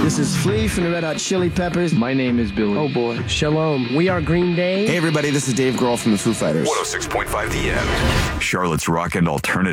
This is Flea from the Red Hot Chili Peppers. My name is Billy. Oh boy. Shalom. We are Green Day. Hey everybody, this is Dave Grohl from the Foo Fighters. 106.5 The End. Charlotte's Rock and Alternative.